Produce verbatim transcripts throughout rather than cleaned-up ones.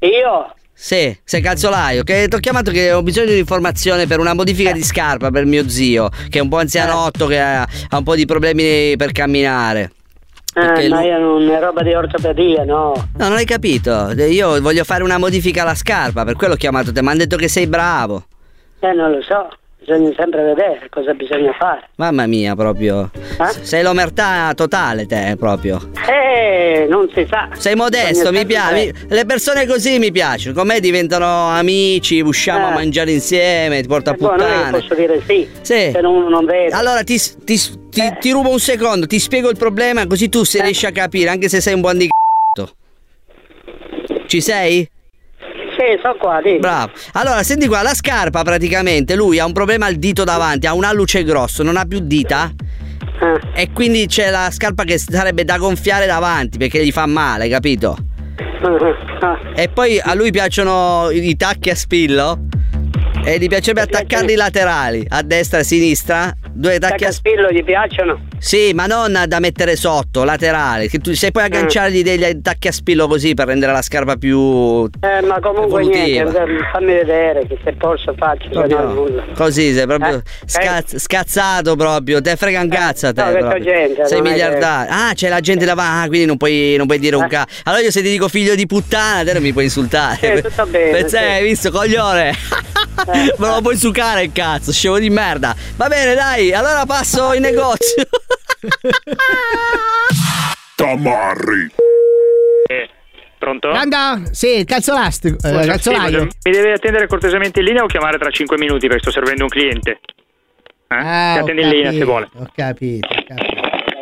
Io? Sì, sei calzolaio, che ti ho chiamato che ho bisogno di informazione per una modifica di scarpa per mio zio, che è un po' anzianotto, che ha, ha un po' di problemi per camminare. Eh, ma lui... io non è roba di ortopedia, no? No, non hai capito. Io voglio fare una modifica alla scarpa, per quello ho chiamato te, mi hanno detto che sei bravo. Eh, non lo so. Bisogna sempre vedere cosa bisogna fare. Mamma mia, proprio. Eh? Sei l'omertà totale, te, proprio. Eh, non si sa. Sei modesto, mi piace. Le persone così mi piacciono. Con me diventano amici, usciamo eh. a mangiare insieme, ti porto a puttane. Io posso dire sì. Sì. Se non, non vede. Allora ti, ti, ti, eh. ti rubo un secondo, ti spiego il problema, così tu se eh. riesci a capire, anche se sei un buon di c***o. Ci sei? Sì, sono qua, sì. Bravo. Allora, senti qua, la scarpa praticamente, lui ha un problema al dito davanti, ha un alluce grosso, non ha più dita. Eh. E quindi c'è la scarpa che sarebbe da gonfiare davanti perché gli fa male, capito? Eh. E poi a lui piacciono i tacchi a spillo e gli piacerebbe attaccarli laterali, a destra e a sinistra. Due tacchi a spillo gli piacciono? Sì, ma non da mettere sotto, laterali. Che tu se puoi agganciargli degli tacchi a spillo così per rendere la scarpa più Eh, ma comunque evolutiva. Niente, fammi vedere che se posso faccio, se no nulla. Così sei proprio eh? scazz- scazzato proprio, te frega un cazzo a te. No, questa gente, sei miliardario. Ah, c'è la gente davanti, ah, quindi non puoi, non puoi dire un eh? cazzo. Allora io se ti dico figlio di puttana, te non mi puoi insultare. Sì, tutto bene. Pensai, sì. Hai visto, coglione? Eh, me lo puoi sucare il cazzo, scemo di merda. Va bene, dai, allora passo in negozio. Tamarri. Eh, pronto? Anda, sì, il calzolastico, eh, calzolaio. Sì, mi deve attendere cortesemente in linea o chiamare tra cinque minuti perché sto servendo un cliente. Eh? Ah, Ti attendi in linea se vuole. Ho capito, ho capito.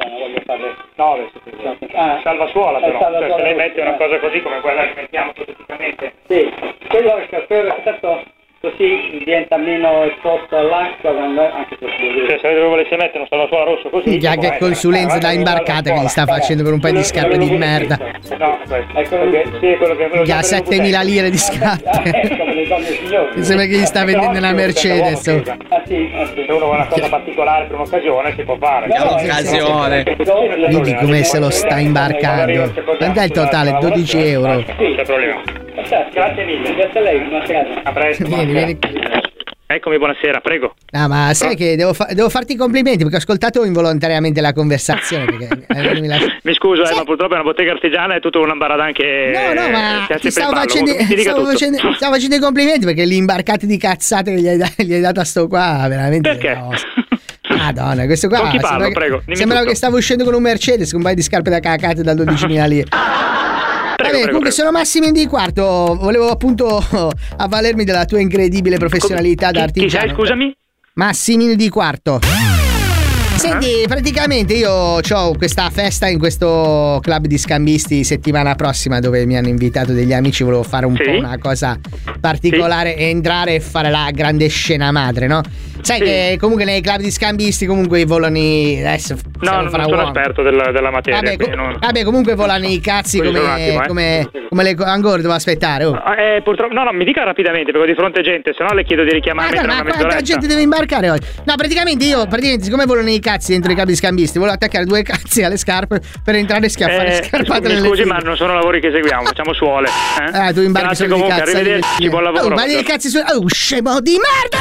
No, ah, salva suola però, cioè, se lei mette una cosa così come quella che mettiamo ipoteticamente. Sì, quello è il certo così diventa meno esposto all'acqua quando anche se cioè, se dove volesse mettere un salvasuola rosso così già che consulenza da imbarcata che gli sta facendo per un paio di scarpe di merda. No, è quello che sì, è quello che già settemila lire di scarpe. Mi sembra che gli sta vendendo una Mercedes. Se uno vuole una cosa particolare per un'occasione si può fare. Occasione. Vedi come se lo sta imbarcando. Quant'è il totale? dodici euro. Sì, c'è problema. Grazie mille, grazie a lei, a presto. Vieni, vieni. Eccomi, buonasera, prego. Ah, ma sai che devo, fa- devo farti i complimenti perché ho ascoltato involontariamente la conversazione. Perché, eh, mi, lasci... mi scuso, sì. eh, ma purtroppo è una bottega artigiana e tutto un ambaradan che. No, no, ma eh, ti stavo facendo, stavo, facendo, stavo facendo i complimenti perché gli imbarcati di cazzate che gli hai, gli hai dato a sto qua, veramente. Perché? Madonna, questo qua. Con chi parlo, sembra prego. Che, sembrava tutto. Che stavo uscendo con un Mercedes con un paio di scarpe da cacate da dodicimila lire. Prego, Vabbè, prego, comunque prego. sono Massimo di Quarto, volevo appunto avvalermi della tua incredibile professionalità da artigiano. Chi sei, scusami? Massimino di Quarto. Senti, praticamente io ho questa festa in questo club di scambisti settimana prossima dove mi hanno invitato degli amici, volevo fare un sì. po' una cosa particolare, sì. entrare e fare la grande scena madre, no? Sai sì. che comunque nei club di scambisti comunque volano i... adesso no, non sono uomo. esperto della, della materia. Vabbè, co- non... vabbè, comunque volano i cazzi come, attimo, eh. come, come le... ancora devo aspettare. Oh. Eh, purtroppo, no, no, mi dica rapidamente perché ho di fronte gente, se no le chiedo di richiamarmi ah, tra no, una ma mezz'oretta. quanta gente deve imbarcare oggi? No, praticamente io, praticamente siccome volano i cazzi dentro i club di scambisti, volevo attaccare due cazzi alle scarpe per entrare e schiaffare eh, le scarpate mi nelle scusi, figlie. ma non sono lavori che eseguiamo, facciamo suole. Eh, ah, tu imbarchi Grazie solo comunque, di cazzi. arrivederci, buon lavoro. Oh, ma dei cazzi su... Oh, scemo di merda!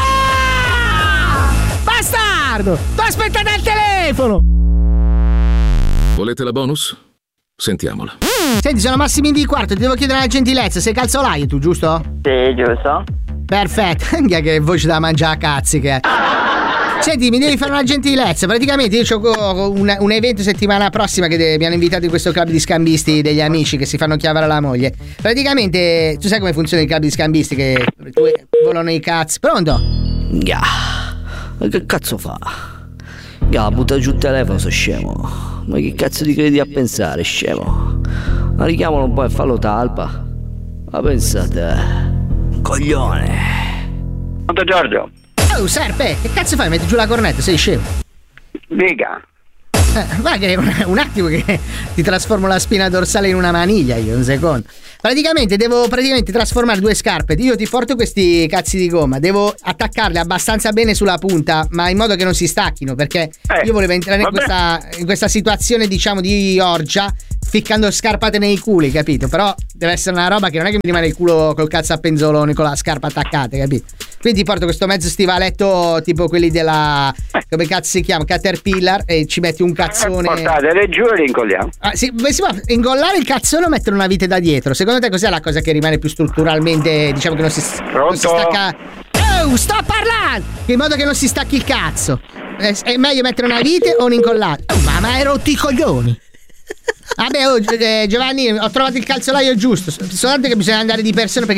Bastardo! Tu aspettate al telefono! Volete la bonus? Sentiamola. Senti, sono Massimo di Quarto, ti devo chiedere una gentilezza, sei calzolaio tu, giusto? Sì, giusto. Perfetto, anche che voce da mangiare a cazzi che è. Senti, mi devi fare una gentilezza. Praticamente io ho un, un evento settimana prossima che de- mi hanno invitato in questo club di scambisti degli amici che si fanno chiavare la moglie. Praticamente, tu sai come funziona il club di scambisti che tu volano i cazzi. Pronto? Ya. Ma che cazzo fa? Ya, butta giù il telefono, so scemo. Ma che cazzo ti credi a pensare, scemo? Ma richiamalo un po' e fallo talpa. Ma pensate, coglione. Pronto Giorgio? Oh, Serpe, che cazzo fai? Metti giù la cornetta, sei scemo. Dica. Eh, guarda che un, un attimo che ti trasformo la spina dorsale in una maniglia io, un secondo. Praticamente devo praticamente trasformare due scarpe. Io ti porto questi cazzi di gomma. Devo attaccarli abbastanza bene sulla punta, ma in modo che non si stacchino, perché eh, io volevo entrare in questa, in questa situazione, diciamo, di orgia ficcando scarpate nei culi, capito? Però deve essere una roba che non è che mi rimane il culo col cazzo a penzoloni con la scarpa attaccata, capito? Quindi ti porto questo mezzo stivaletto tipo quelli della, come cazzo si chiama, Caterpillar, e ci metti un cazzone. Portatele giù e li incolliamo. Ah, sì, si può ingollare il cazzone o mettere una vite da dietro? Secondo te cos'è la cosa che rimane più strutturalmente, diciamo che non si, non si stacca? Oh, sto parlando! In modo che non si stacchi il cazzo. È, è meglio mettere una vite o un incollato? Oh, ma, ma hai rotto i coglioni. Vabbè, oh, eh, Giovanni, ho trovato il calzolaio giusto. Soltanto che bisogna andare di persona perché